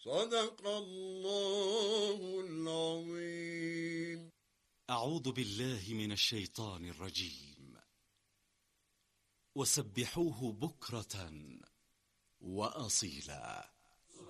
صدق الله العظيم. أعوذ بالله من الشيطان الرجيم. وسبحوه بكرة وأصيلا.